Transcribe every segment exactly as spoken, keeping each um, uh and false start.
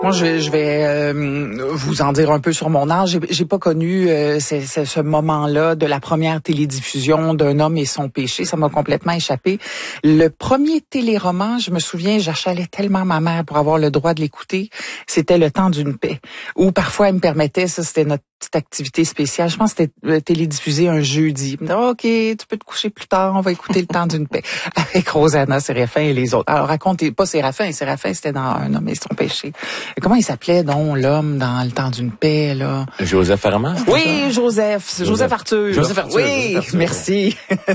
Moi, je, je vais euh, vous en dire un peu sur mon âge. J'ai, j'ai pas connu euh, ce, ce, ce moment-là de la première télédiffusion d'un homme et son péché. Ça m'a complètement échappé. Le premier téléroman, je me souviens, j'achalais tellement ma mère pour avoir le droit de l'écouter. C'était Le Temps d'une paix. Ou parfois, elle me permettait, ça, c'était notre petite activité spéciale. Je pense que c'était euh, télédiffusé un jeudi. Elle me disait, OK, tu peux te coucher plus tard, on va écouter Le Temps d'une paix. Avec Rosanna Séraphin et les autres. Alors, racontez pas Séraphin. Séraphin, c'était dans Un homme et son péché. Comment il s'appelait, donc, l'homme dans Le Temps d'une paix, là? Joseph Armand? Oui, ça? Joseph. Joseph. Joseph Arthur. Joseph Arthur. Oui, Joseph Arthur. Merci.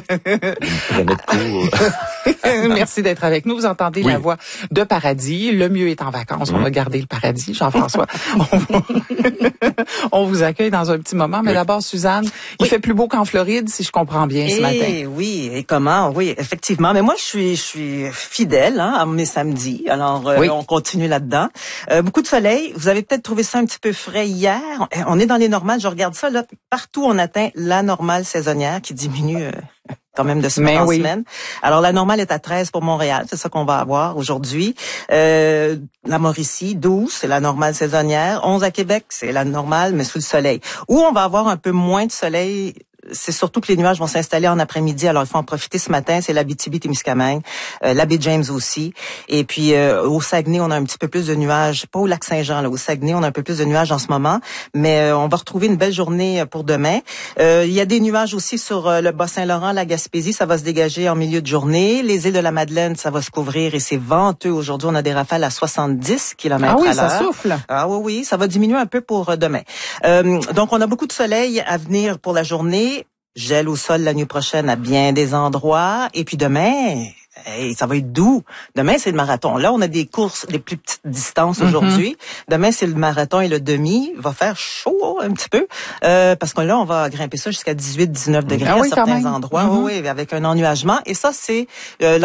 Merci d'être avec nous. Vous entendez oui. la voix de Paradis. Le mieux est en vacances. Mmh. On va garder le paradis, Jean-François. on, va... on vous accueille dans un petit moment. Mais oui. d'abord, Suzanne, il oui. fait plus beau qu'en Floride, si je comprends bien, et ce matin. Oui, et comment? Oui, effectivement. Mais moi, je suis, je suis fidèle hein, à mes samedis. Alors, euh, oui. on continue là-dedans. Euh, beaucoup de soleil. Vous avez peut-être trouvé ça un petit peu frais hier. On est dans les normales. Je regarde ça. Là, partout, on atteint la normale saisonnière qui diminue euh, quand même de semaine Mais en oui. semaine. Alors, la normale est à treize pour Montréal. C'est ça qu'on va avoir aujourd'hui. Euh, la Mauricie, douze, c'est la normale saisonnière. onze à Québec, c'est la normale, mais sous le soleil. Où on va avoir un peu moins de soleil, c'est surtout que les nuages vont s'installer en après-midi. Alors, il faut en profiter ce matin. C'est l'Abitibi-Témiscamingue, euh, la baie James aussi. Et puis, euh, au Saguenay, on a un petit peu plus de nuages. Pas au Lac-Saint-Jean, là. Au Saguenay, on a un peu plus de nuages en ce moment. Mais euh, on va retrouver une belle journée pour demain. Euh, il y a des nuages aussi sur euh, le Bas-Saint-Laurent, la Gaspésie. Ça va se dégager en milieu de journée. Les îles de la Madeleine, ça va se couvrir et c'est venteux. Aujourd'hui, on a des rafales à soixante-dix kilomètres ah oui, à l'heure. Ça souffle. Ah oui, oui. Ça va diminuer un peu pour euh, demain. Euh, donc, on a beaucoup de soleil à venir pour la journée. Gel au sol la nuit prochaine à bien des endroits. Et puis demain, hey, ça va être doux. Demain, c'est le marathon. Là, on a des courses, des plus petites distances mm-hmm. aujourd'hui. Demain, c'est le marathon et le demi. Il va faire chaud un petit peu. Euh, parce que là, on va grimper ça jusqu'à dix-huit dix-neuf degrés ah oui, à certains endroits. Mm-hmm. Oui, avec un ennuagement. Et ça, c'est... Euh,